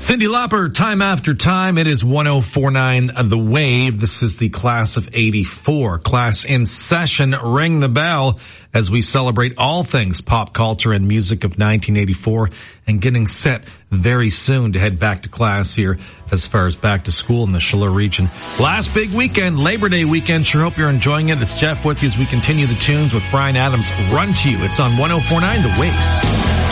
Cyndi Lauper, Time After Time. It is 104.9 The Wave. This is the class of 84. Class in session. Ring the bell as we celebrate all things pop culture and music of 1984 and getting set very soon to head back to class here as far as back to school in the Chaleur region. Last big weekend, Labor Day weekend. Sure hope you're enjoying it. It's Jeff with you as we continue the tunes with Bryan Adams' Run to You. It's on 104.9 The Wave.